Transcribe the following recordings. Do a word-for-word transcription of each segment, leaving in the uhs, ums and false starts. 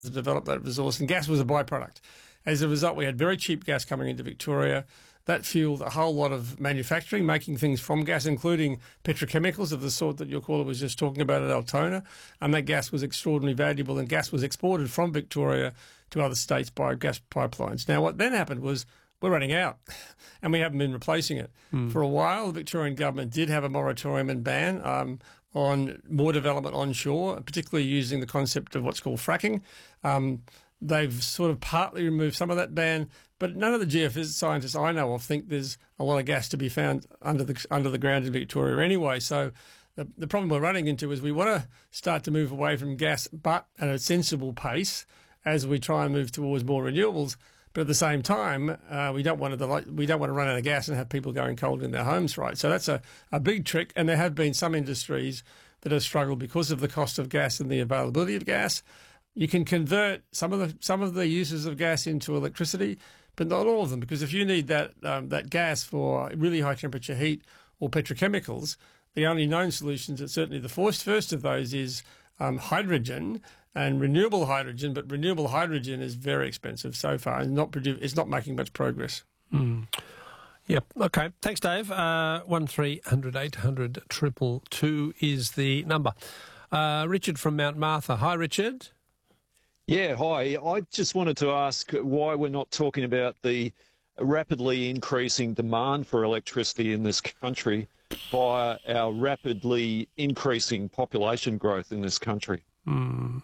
to develop that resource, and gas was a byproduct. As a result, we had very cheap gas coming into Victoria. That fueled a whole lot of manufacturing, making things from gas, including petrochemicals of the sort that your caller was just talking about at Altona. And that gas was extraordinarily valuable, and gas was exported from Victoria to other states by gas pipelines. Now, what then happened was we're running out, and we haven't been replacing it. Mm. For a while, the Victorian government did have a moratorium and ban um, on more development onshore, particularly using the concept of what's called fracking. Um, They've sort of partly removed some of that ban, but none of the G F S scientists I know of think there's a lot of gas to be found under the under the ground in Victoria anyway. So the, the problem we're running into is we want to start to move away from gas, but at a sensible pace as we try and move towards more renewables. But at the same time, uh, we don't want to we don't want to run out of gas and have people going cold in their homes, right? So that's a, a big trick, and there have been some industries that have struggled because of the cost of gas and the availability of gas. You can convert some of the some of the uses of gas into electricity, but not all of them, because if you need that um, that gas for really high temperature heat or petrochemicals, the only known solutions, and certainly the first first of those, is um, hydrogen and renewable hydrogen. But renewable hydrogen is very expensive so far, and not produ- it's not making much progress. Mm. Yep. Okay. Thanks, Dave. Uh, one three hundred eight hundred triple two is the number. Uh, Richard from Mount Martha. Hi, Richard. Yeah, hi. I just wanted to ask why we're not talking about the rapidly increasing demand for electricity in this country via our rapidly increasing population growth in this country. Mm.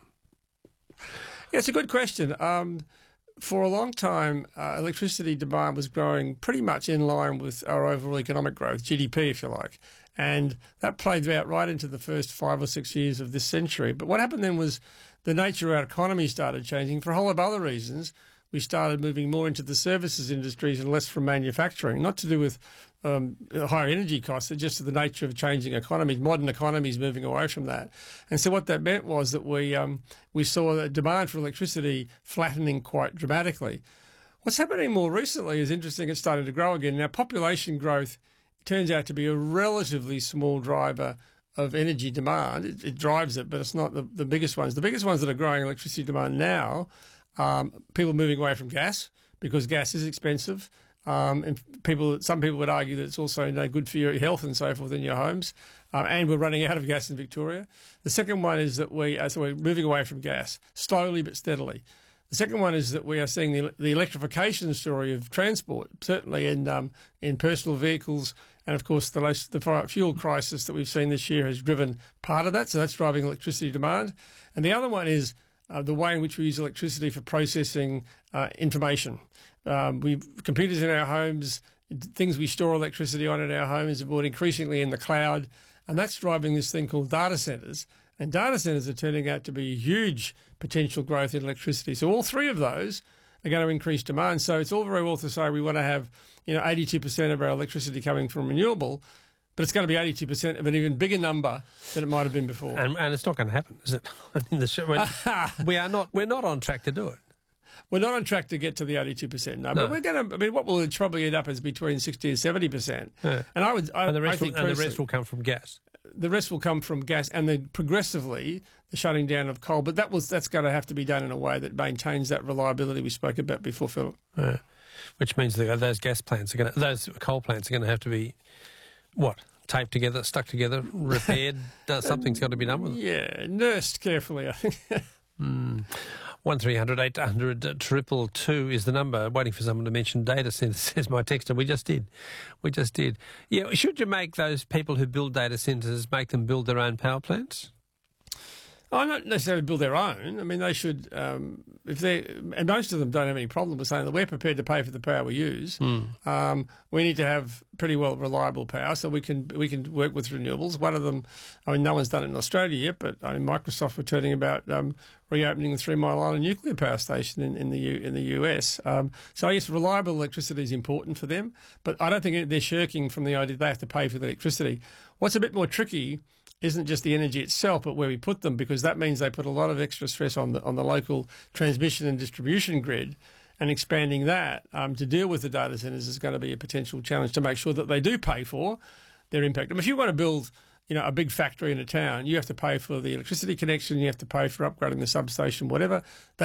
Yeah, it's a good question. Um, for a long time, uh, electricity demand was growing pretty much in line with our overall economic growth, G D P, if you like. And that played out right into the first five or six years of this century. But what happened then was the nature of our economy started changing for a whole lot of other reasons. We started moving more into the services industries and less from manufacturing, not to do with um, higher energy costs, it's just the nature of changing economies, modern economies moving away from that. And so what that meant was that we um, we saw the demand for electricity flattening quite dramatically. What's happening more recently is interesting. It's starting to grow again. Now, population growth turns out to be a relatively small driver of energy demand. It, it drives it, but it's not the, the biggest ones. The biggest ones that are growing electricity demand now, um, people moving away from gas because gas is expensive. Um, and people, some people would argue that it's also no good for your health and so forth in your homes. Um, and we're running out of gas in Victoria. The second one is that we, uh, so we're moving away from gas slowly but steadily. The second one is that we are seeing the, the electrification story of transport, certainly in um, in personal vehicles, and of course the, the fuel crisis that we've seen this year has driven part of that, so that's driving electricity demand. And the other one is uh, the way in which we use electricity for processing uh, information. Um, we've computers in our homes, things we store electricity on in our homes are bought increasingly in the cloud, and that's driving this thing called data centres. And data centres are turning out to be huge potential growth in electricity. So all three of those are going to increase demand. So it's all very well to say we want to have, you know, eighty-two percent of our electricity coming from renewable, but it's going to be eighty-two percent of an even bigger number than it might have been before. And, and it's not going to happen, is it? I mean, the show, we are not. We're not on track to do it. We're not on track to get to the eighty-two percent. No, no. But we're going to. I mean, what will probably end up is between sixty and seventy percent. Yeah. And I would. I, and the rest, I think will, and the rest will come from gas. The rest will come from gas, and then progressively the shutting down of coal. But that was that's going to have to be done in a way that maintains that reliability we spoke about before, Philip. Yeah. Which means that those gas plants are going to, those coal plants are going to have to be what? Taped together, stuck together, repaired. Something's got to be done with it. Yeah, nursed carefully, I think. mm. One three hundred eight hundred triple two is the number. Waiting for someone to mention data centres, says my texter. We just did. We just did. Yeah, should you make those people who build data centres, make them build their own power plants? Oh, not necessarily build their own. I mean, they should, um, if they, and most of them don't have any problem with saying that we're prepared to pay for the power we use. Mm. Um, we need to have pretty well reliable power, so we can we can work with renewables. One of them, I mean, no one's done it in Australia yet, but I mean, Microsoft were turning about um, reopening the Three Mile Island nuclear power station in, in the U, in the U S. Um, so I guess reliable electricity is important for them, but I don't think they're shirking from the idea they have to pay for the electricity. What's a bit more tricky isn't just the energy itself, but where we put them, because that means they put a lot of extra stress on the on the local transmission and distribution grid, and expanding that um, to deal with the data centres is going to be a potential challenge to make sure that they do pay for their impact. I mean, if you want to build, you know, a big factory in a town, you have to pay for the electricity connection, you have to pay for upgrading the substation, whatever. That